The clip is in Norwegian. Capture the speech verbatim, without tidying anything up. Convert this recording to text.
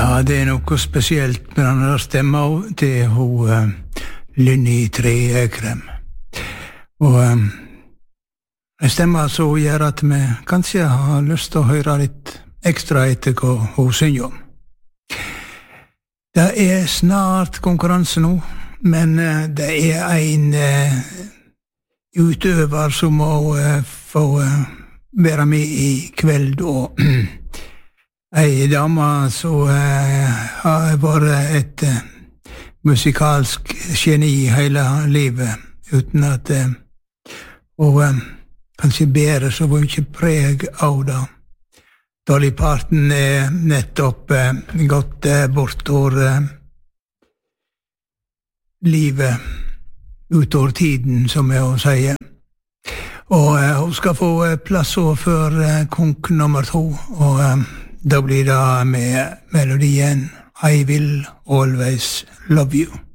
Ja, det er noe spesielt med den der stemma til hun uh, Lynni Trekrem. Og um, en stemme som gjør at vi kanskje har lyst til å høre litt ekstra etter hva hun synger om. Det er snart konkurranse nå, men uh, det er en uh, utøver som må uh, få uh, være med i kveld, og ei dame som uh, har vært et uh, musikalsk geni hele livet, uten at uh, og uh, kanskje bedre så var hun ikke preg av det. Dolly Parton er nettopp uh, gått uh, bortover uh, livet, utover tiden, som jeg å si. Og uh, hun skal få uh, plass for uh, konk nummer to, og uh, da blir det med melodien I Will Always Love You.